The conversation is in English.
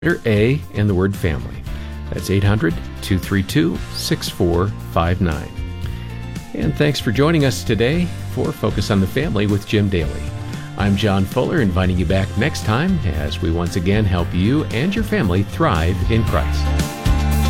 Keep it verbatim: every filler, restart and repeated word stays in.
letter A and the word family. That's eight hundred, two three two, six four five nine. And thanks for joining us today for Focus on the Family with Jim Daly. I'm John Fuller, inviting you back next time as we once again help you and your family thrive in Christ.